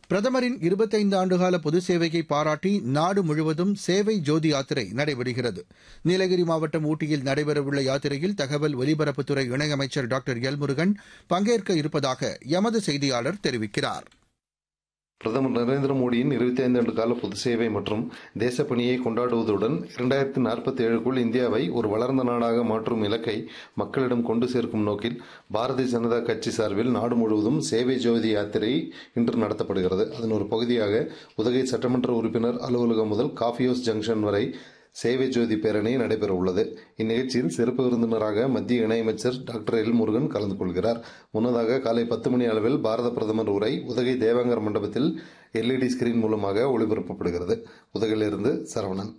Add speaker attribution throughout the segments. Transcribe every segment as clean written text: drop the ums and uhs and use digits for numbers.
Speaker 1: பிரதமரின் 25 ஆண்டுகால பொது சேவையை பாராட்டி நாடு முழுவதும் சேவை ஜோதி யாத்திரை நடைபெறுகிறது. நீலகிரி மாவட்டம் ஊட்டியில் நடைபெறவுள்ள யாத்திரையில் தகவல் ஒலிபரப்புத்துறை இணையமைச்சர் டாக்டர் எல் முருகன் பங்கேற்க இருப்பதாக எமது செய்தியாளர் தெரிவிக்கிறார்.
Speaker 2: பிரதமர் நரேந்திர மோடியின் 25 ஆண்டு கால பொது சேவை மற்றும் தேசப்பணியை கொண்டாடுவதுடன் 2047க்குள் இந்தியாவை ஒரு வளர்ந்த நாடாக மாற்றும் இலக்கை மக்களிடம் கொண்டு சேர்க்கும் நோக்கில் பாரதிய ஜனதா கட்சி சார்பில் நாடு முழுவதும் சேவை ஜோதி யாத்திரை இன்று நடத்தப்படுகிறது. அதன் ஒரு பகுதியாக உதகை சட்டமன்ற உறுப்பினர் அலுவலகம் முதல் காஃபி ஹவுஸ் ஜங்ஷன் வரை சேவை ஜோதி பேரணி நடைபெற உள்ளது. இந்நிகழ்ச்சியில் சிறப்பு விருந்தினராக மத்திய இணையமைச்சர் டாக்டர் எல் முருகன் கலந்து கொள்கிறார். முன்னதாக காலை 10 மணி அளவில் பாரத பிரதமர் உரை உதகை தேவாங்கர் மண்டபத்தில் LED ஸ்கிரீன் மூலமாக ஒளிபரப்பப்படுகிறது. உதகையிலிருந்து சரவணன்.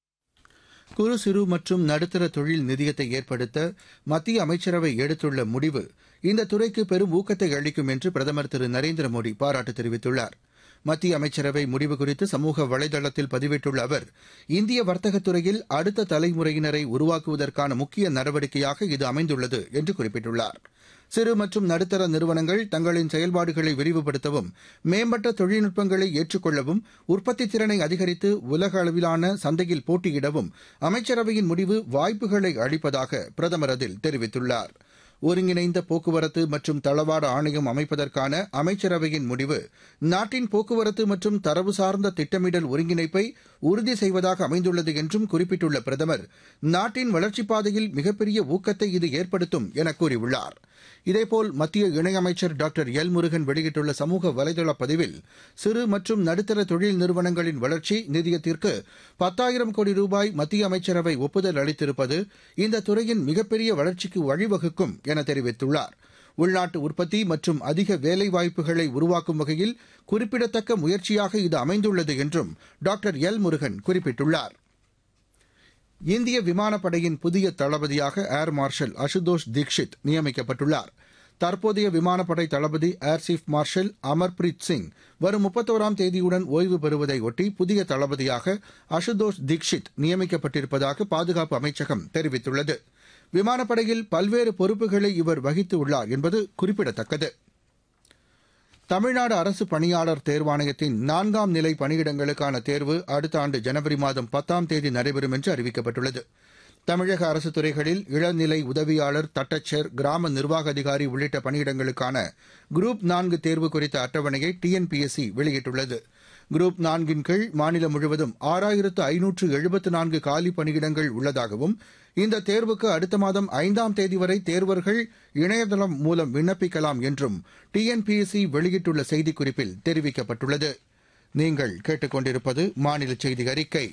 Speaker 1: குறு சிறு மற்றும் நடுத்தர தொழில் நிதியத்தை ஏற்படுத்த மத்திய அமைச்சரவை எடுத்துள்ள முடிவு இந்த துறைக்கு பெரும் ஊக்கத்தை அளிக்கும் என்று பிரதமர் திரு நரேந்திர மோடி பாராட்டு தெரிவித்துள்ளார். மத்திய அமைச்சரவை முடிவு குறித்து சமூக வலைதளத்தில் பதிவிட்டுள்ள அவர், இந்திய வர்த்தகத் துறையில் அடுத்த தலைமுறையினரை உருவாக்குவதற்கான முக்கிய நடவடிக்கையாக இது அமைந்துள்ளது என்று குறிப்பிட்டுள்ளார். சிறு மற்றும் நடுத்தர நிறுவனங்கள் தங்களின் செயல்பாடுகளை விரிவுபடுத்தவும், மேம்பட்ட தொழில்நுட்பங்களை ஏற்றுக்கொள்ளவும், உற்பத்தி திறனை அதிகரித்து உலக அளவிலான சந்தையில் போட்டியிடவும் அமைச்சரவையின் முடிவு வாய்ப்புகளை அளிப்பதாக பிரதமர் அதில் தெரிவித்துள்ளார். ஒருங்கிணைந்த போக்குவரத்து மற்றும் தளவாட ஆணையம் அமைப்பதற்கான அமைச்சரவையின் முடிவு நாட்டின் போக்குவரத்து மற்றும் தரவு சார்ந்த திட்டமிடல் ஒருங்கிணைப்பை உறுதி செய்வதாக அமைந்துள்ளது என்றும் குறிப்பிட்டுள்ள பிரதமர், நாட்டின் வளர்ச்சிப் பாதையில் மிகப்பெரிய ஊக்கத்தை இது ஏற்படுத்தும் என கூறியுள்ளார். இதேபோல் மத்திய இணையமைச்சர் டாக்டர் எல் முருகன் வெளியிட்டுள்ள சமூக வலைதள பதிவில், சிறு மற்றும் நடுத்தர தொழில் நிறுவனங்களின் வளர்ச்சி நிதியத்திற்கு 10,000 கோடி ரூபாய் மத்திய அமைச்சரவை ஒப்புதல் அளித்திருப்பது இந்த துறையின் மிகப்பெரிய வளர்ச்சிக்கு வழிவகுக்கும் என தெரிவித்துள்ளார். உள்நாட்டு உற்பத்தி மற்றும் அதிக வேலைவாய்ப்புகளை உருவாக்கும் வகையில் குறிப்பிடத்தக்க முயற்சியாக இது அமைந்துள்ளது என்றும் டாக்டர் எல் முருகன் குறிப்பிட்டுள்ளார். இந்திய விமானப்படையின் புதிய தளபதியாக ஏர் மார்ஷல் அசுதோஷ் தீக்ஷித் நியமிக்கப்பட்டுள்ளார். தற்போதைய விமானப்படை தளபதி air chief marshal Amarpreet Singh வரும் 31ஆம் தேதியுடன் ஓய்வு பெறுவதையொட்டி புதிய தளபதியாக அசுதோஷ் தீக்ஷித் நியமிக்கப்பட்டிருப்பதாக பாதுகாப்பு அமைச்சகம் தெரிவித்துள்ளது. விமானப்படையில் பல்வேறு பொறுப்புகளை இவர் வகித்துள்ளார் என்பது குறிப்பிடத்தக்கது. தமிழ்நாடு அரசு பணியாளர் தேர்வாணையத்தின் 4ஆம் நிலை பணியிடங்களுக்கான தேர்வு அடுத்த ஆண்டு ஜனவரி மாதம் 10ஆம் தேதி நடைபெறும் என்று அறிவிக்கப்பட்டுள்ளது. தமிழக அரசு துறைகளில் இளநிலை உதவியாளர், தட்டச்சர், கிராம நிர்வாக அதிகாரி உள்ளிட்ட பணியிடங்களுக்கான குரூப் 4 தேர்வு குறித்த அட்டவணையை TNPSC வெளியிட்டுள்ளது. குரூப் 4 கீழ் மாநிலம் முழுவதும் 6574 காலி பணியிடங்கள் உள்ளதாகவும், இந்த தேர்வுக்கு அடுத்த மாதம் 5ஆம் தேதி வரை தேர்வர்கள் இணையதளம் மூலம் விண்ணப்பிக்கலாம் என்றும் TNPSC வெளியிட்டுள்ள செய்திக்குறிப்பில் தெரிவிக்கப்பட்டுள்ளது. நீங்கள் கேட்டுக்கொண்டிருப்பது மாநில செய்தி அறிக்கை.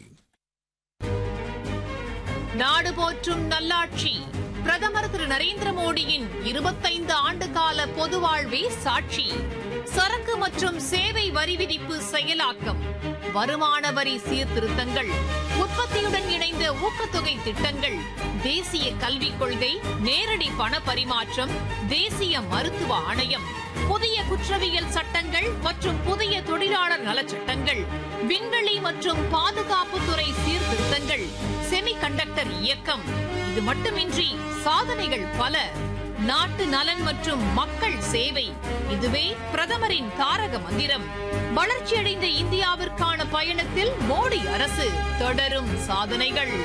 Speaker 3: நாடு போற்றும் நல்லாட்சி பிரதமர் திரு நரேந்திர மோடியின் 25 ஆண்டுகால பொது வாழ்வே சாட்சி. சரக்கு மற்றும் சேவை வரி விதிப்பு செயலாக்கம், வருமான வரி சீர்திருத்தங்கள், உற்பத்தியுடன் இணைந்த ஊக்கத்தொகை திட்டங்கள், தேசிய கல்விக் கொள்கை, நேரடி பண பரிமாற்றம், தேசிய மருத்துவ ஆணையம், புதிய குற்றவியல் சட்டங்கள் மற்றும் புதிய தொழிலாளர் நலச்சட்டங்கள், விண்வெளி மற்றும் பாதுகாப்புத்துறை சீர்திருத்தங்கள், செமிகண்டக்டர் இயக்கம். இது மட்டுமின்றி சாதனைகள் பல. நாட்டு நலன் மற்றும் மக்கள் சேவை, இதுவே பிரதமரின் தாரக மந்திரம். வளர்ச்சியடைந்த இந்தியாவிற்கான பயணத்தில் மோடி அரசு, தொடரும் சாதனைகள்.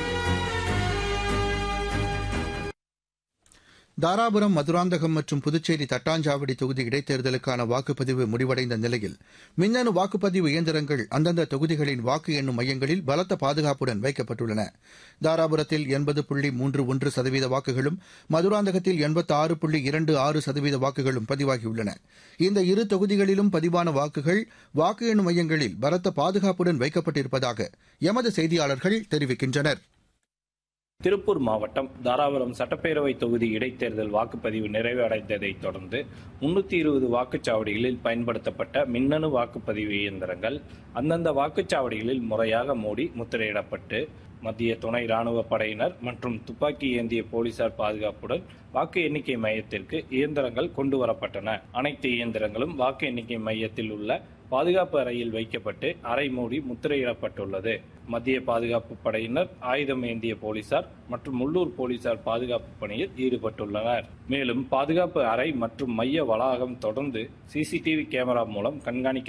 Speaker 1: தாராபுரம், மதுராந்தகம் மற்றும் புதுச்சேரி தட்டாஞ்சாவடி தொகுதி இடைத்தேர்தலுக்கான வாக்குப்பதிவு முடிவடைந்த நிலையில் மின்னணு வாக்குப்பதிவு இயந்திரங்கள் அந்தந்த தொகுதிகளின் வாக்கு எண்ணும் மையங்களில் பலத்த பாதுகாப்புடன் வைக்கப்பட்டுள்ளன. தாராபுரத்தில் 80.31% வாக்குகளும், மதுராந்தகத்தில் 86.26% வாக்குகளும் பதிவாகியுள்ளன. இந்த இரு தொகுதிகளிலும் பதிவான வாக்குகள் வாக்கு எண்ணும் மையங்களில் பலத்த பாதுகாப்புடன் வைக்கப்பட்டிருப்பதாக எமது செய்தியாளர்கள் தெரிவிக்கின்றனர்.
Speaker 4: திருப்பூர் மாவட்டம் தாராபுரம் சட்டப்பேரவை தொகுதி இடைத்தேர்தல் வாக்குப்பதிவு நிறைவடைந்ததைத் தொடர்ந்து 320 வாக்குச்சாவடிகளில் பயன்படுத்தப்பட்ட மின்னணு வாக்குப்பதிவு இயந்திரங்கள் அந்தந்த வாக்குச்சாவடிகளில் முறையாக மூடி முத்திரையிடப்பட்டு மத்திய துணை ராணுவ படையினர் மற்றும் துப்பாக்கி ஏந்திய போலீசார் பாதுகாப்புடன் வாக்கு எண்ணிக்கை மையத்திற்கு இயந்திரங்கள் கொண்டு வரப்பட்டன. அனைத்து இயந்திரங்களும் வாக்கு எண்ணிக்கை மையத்தில் உள்ள பாதுகாப்பு அறையில் வைக்கப்பட்டு அறை மூடி முத்திரையிடப்பட்டுள்ளது. மத்திய பாதுகாப்பு படையினர், ஆயுதம் ஏந்திய போலீசார் மற்றும் உள்ளூர் போலீசார் பாதுகாப்பு பணியில் ஈடுபட்டுள்ளனர். மேலும் பாதுகாப்பு அறை மற்றும் மைய வளாகம் தொடர்ந்து CCTV கேமரா மூலம் கண்காணிக்க